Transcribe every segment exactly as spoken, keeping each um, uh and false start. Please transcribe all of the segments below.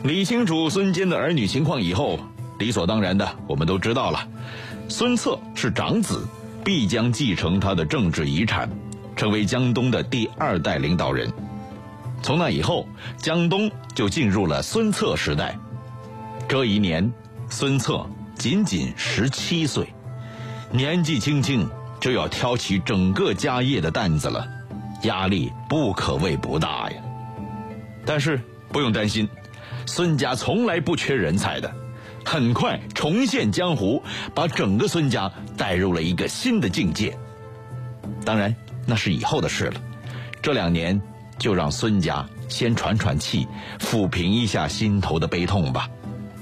理清楚孙坚的儿女情况以后，理所当然的我们都知道了，孙策是长子，必将继承他的政治遗产，成为江东的第二代领导人。从那以后，江东就进入了孙策时代。这一年，孙策仅仅十七岁，年纪轻轻就要挑起整个家业的担子了，压力不可谓不大呀。但是不用担心，孙家从来不缺人才的，很快重现江湖，把整个孙家带入了一个新的境界。当然那是以后的事了，这两年就让孙家先喘喘气，抚平一下心头的悲痛吧。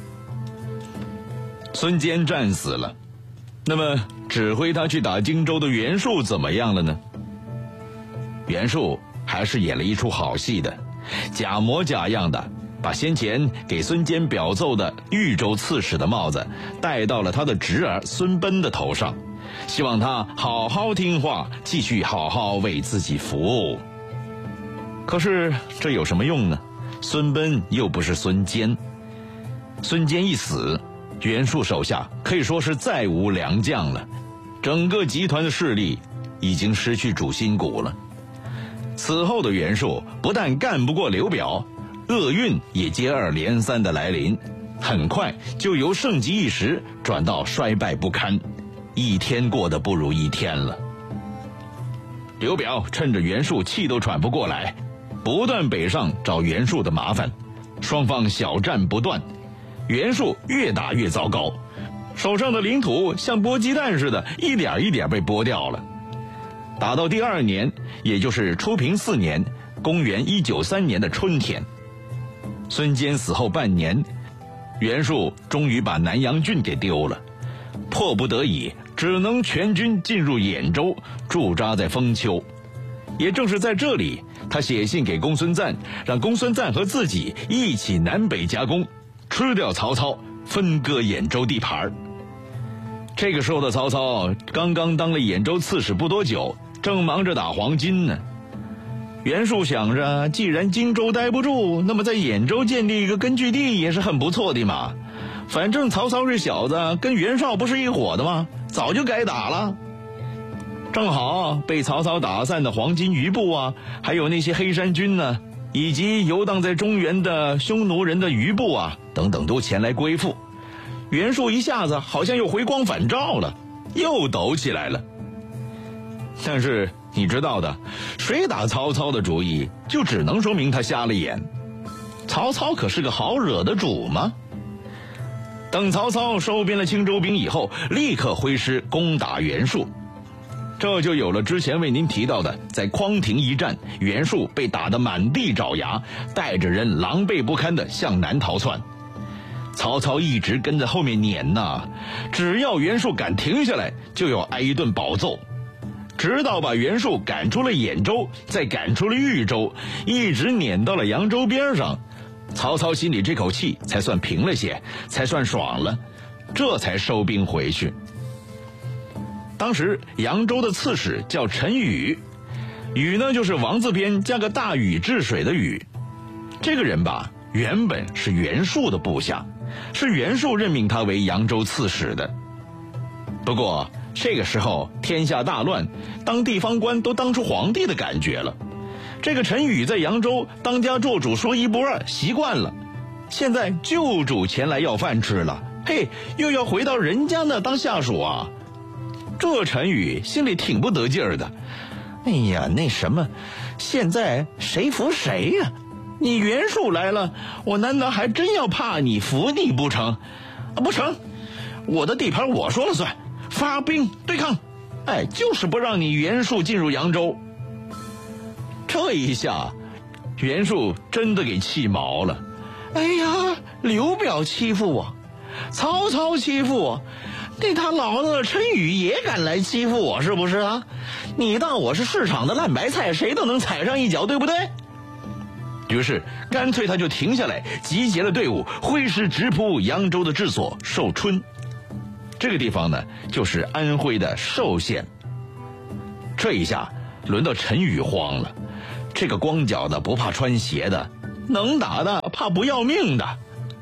孙坚战死了，那么指挥他去打荆州的袁术怎么样了呢？袁术还是演了一出好戏的，假模假样的把先前给孙坚表奏的豫州刺史的帽子戴到了他的侄儿孙贲的头上，希望他好好听话，继续好好为自己服务。可是这有什么用呢？孙贲又不是孙坚，孙坚一死，袁术手下可以说是再无良将了，整个集团的势力已经失去主心骨了。此后的袁术不但干不过刘表，厄运也接二连三的来临，很快就由盛极一时转到衰败不堪，一天过得不如一天了。刘表趁着袁术气都喘不过来，不断北上找袁术的麻烦，双方小战不断，袁术越打越糟糕，手上的领土像剥鸡蛋似的，一点一点被剥掉了。打到第二年，也就是初平四年，公元一九三年的春天，孙坚死后半年，袁术终于把南阳郡给丢了，迫不得已只能全军进入兖州，驻扎在封丘。也正是在这里，他写信给公孙瓒，让公孙瓒和自己一起南北夹攻，吃掉曹操，分割兖州地盘。这个时候的曹操刚刚当了兖州刺史不多久，正忙着打黄巾呢。袁术想着，既然荆州待不住，那么在兖州建立一个根据地也是很不错的嘛。反正曹操这小子跟袁绍不是一伙的吗？早就该打了。正好被曹操打散的黄巾余部啊，还有那些黑山军呢，以及游荡在中原的匈奴人的余部啊等等，都前来归附。袁术一下子好像又回光返照了，又抖起来了。但是你知道的，谁打曹操的主意，就只能说明他瞎了眼。曹操可是个好惹的主吗？等曹操收编了青州兵以后，立刻挥师攻打袁术。这就有了之前为您提到的，在匡亭一战，袁术被打得满地找牙，带着人狼狈不堪地向南逃窜。曹操一直跟在后面撵呐，只要袁术敢停下来，就要挨一顿饱揍，直到把袁术赶出了兖州，再赶出了豫州，一直撵到了扬州边上，曹操心里这口气才算平了些，才算爽了，这才收兵回去。当时扬州的刺史叫陈宇，宇呢就是王字边加个大禹治水的禹。这个人吧，原本是袁术的部下，是袁术任命他为扬州刺史的。不过这个时候天下大乱，当地方官都当出皇帝的感觉了。这个陈宇在扬州当家做主说一不二，习惯了。现在旧主前来要饭吃了，嘿，又要回到人家那当下属啊。这陈宇心里挺不得劲儿的。哎呀，那什么，现在谁服谁呀？你袁术来了，我难道还真要怕你服你不成？啊，不成，我的地盘我说了算，发兵对抗。哎，就是不让你袁术进入扬州。这一下袁术真的给气毛了。哎呀，刘表欺负我，曹操欺负我，那他老子陈宇也敢来欺负我，是不是啊？你当我是市场的烂白菜，谁都能踩上一脚，对不对？于是干脆他就停下来，集结了队伍，挥师直扑扬州的治所寿春。这个地方呢，就是安徽的寿县。这一下轮到陈宇慌了，这个光脚的不怕穿鞋的，能打的怕不要命的，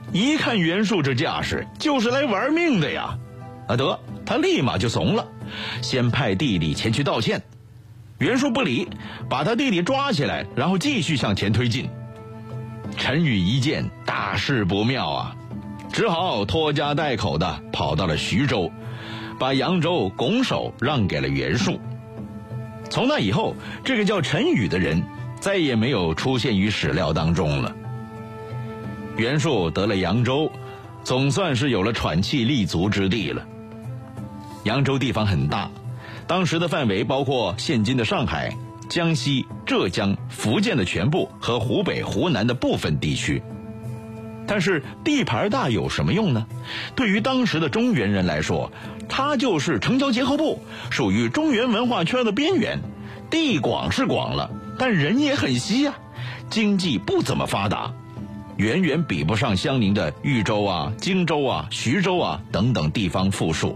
一看袁术这架势，就是来玩命的呀！啊，得，他立马就怂了，先派弟弟前去道歉。袁术不理，把他弟弟抓起来，然后继续向前推进。陈宇一见大事不妙啊，只好拖家带口的跑到了徐州，把扬州拱手让给了袁术。从那以后，这个叫陈宇的人再也没有出现于史料当中了。袁术得了扬州，总算是有了喘气立足之地了。扬州地方很大，当时的范围包括现今的上海、江西、浙江、福建的全部和湖北、湖南的部分地区。但是地盘大有什么用呢？对于当时的中原人来说，它就是城郊结合部，属于中原文化圈的边缘。地广是广了，但人也很稀啊，经济不怎么发达，远远比不上相邻的豫州啊、荆州啊、徐州啊等等地方富庶。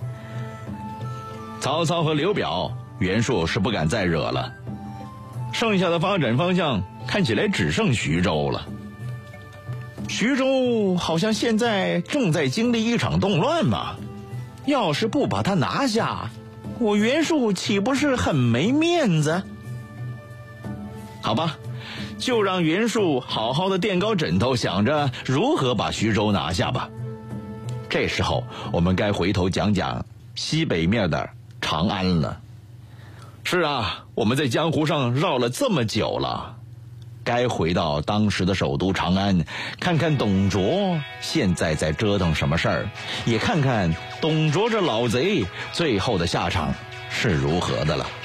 曹操和刘表，袁术是不敢再惹了，剩下的发展方向看起来只剩徐州了。徐州好像现在正在经历一场动乱嘛，要是不把它拿下，我袁术岂不是很没面子？好吧，就让袁术好好的垫高枕头，想着如何把徐州拿下吧。这时候我们该回头讲讲西北面的长安了。是啊，我们在江湖上绕了这么久了，该回到当时的首都长安，看看董卓现在在折腾什么事儿，也看看董卓这老贼最后的下场是如何的了。